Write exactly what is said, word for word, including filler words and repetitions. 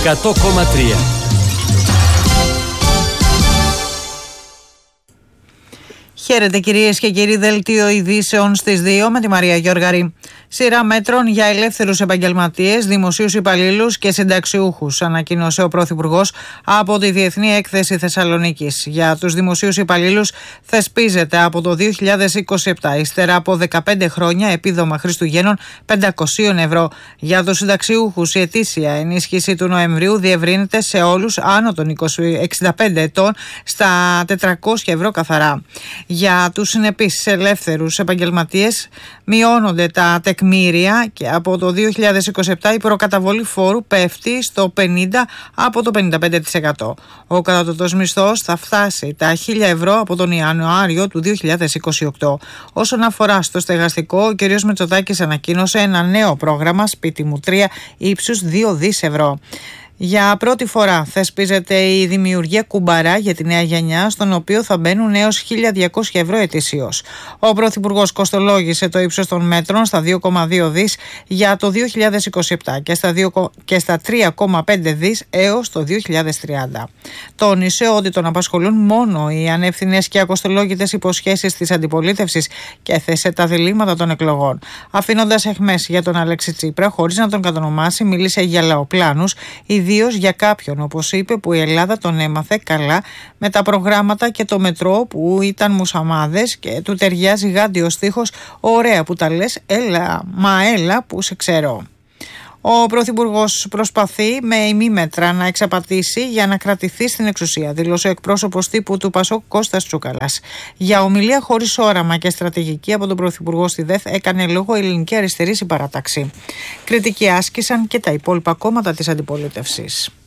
εκατό κόμμα τρία. Χαίρετε κυρίες και κύριοι, δελτίο ειδήσεων στις δύο με τη Μαρία Γιώργαρη. Σειρά μέτρων για ελεύθερους επαγγελματίες, δημοσίους υπαλλήλους και συνταξιούχους, ανακοίνωσε ο Πρωθυπουργός από τη Διεθνή Έκθεση Θεσσαλονίκης. Για τους δημοσίους υπαλλήλους θεσπίζεται από το δύο χιλιάδες είκοσι επτά, ύστερα από δεκαπέντε χρόνια, επίδομα Χριστουγέννων πεντακόσια ευρώ. Για τους συνταξιούχους η ετήσια ενίσχυση του Νοεμβρίου διευρύνεται σε όλους άνω των εξήντα πέντε ετών στα τετρακόσια ευρώ καθαρά. Για τους συνεπείς ελεύθερους επαγγελματίες μειώνονται τα τεκμήρια και από το δύο χιλιάδες είκοσι επτά η προκαταβολή φόρου πέφτει στο πενήντα από το πενήντα πέντε τοις εκατό. Ο κατώτατος μισθός θα φτάσει τα χίλια ευρώ από τον Ιανουάριο του δύο χιλιάδες είκοσι οκτώ. Όσον αφορά στο στεγαστικό, ο κ. Μητσοτάκης ανακοίνωσε ένα νέο πρόγραμμα Σπίτι μου τρία ύψους δύο δισεκατομμύρια ευρώ. Για πρώτη φορά θεσπίζεται η δημιουργία κουμπαρά για τη νέα γενιά, στον οποίο θα μπαίνουν έως χίλια διακόσια ευρώ ετησίως. Ο Πρωθυπουργός κοστολόγησε το ύψος των μέτρων στα δύο κόμμα δύο δισεκατομμύρια για το δύο χιλιάδες είκοσι επτά και στα, δύο, και στα τρία κόμμα πέντε δισεκατομμύρια έως το δύο χιλιάδες τριάντα. Τόνισε ότι τον απασχολούν μόνο οι ανεύθυνες και ακοστολόγητες υποσχέσεις της αντιπολίτευσης και έθεσε τα διλήμματα των εκλογών. Αφήνοντας αιχμές για τον Αλέξη Τσίπρα, χωρίς να τον κατονομάσει, μίλησε για λαοπλάνους, ιδίως για κάποιον, όπως είπε, που η Ελλάδα τον έμαθε καλά με τα προγράμματα και το μετρό που ήταν μουσαμάδες και του ταιριάζει γάντιο στίχος «Ωραία που τα λες, έλα, μα έλα που σε ξέρω». Ο Πρωθυπουργός προσπαθεί με ημίμετρα να εξαπατήσει για να κρατηθεί στην εξουσία, δήλωσε ο εκπρόσωπος τύπου του Πασόκ Κώστας Τσούκαλας. Για ομιλία χωρίς όραμα και στρατηγική από τον Πρωθυπουργό στη ΔΕΘ έκανε λόγο η Ελληνική Αριστερή Συμπαράταξη. Κριτική άσκησαν και τα υπόλοιπα κόμματα της αντιπολίτευσης.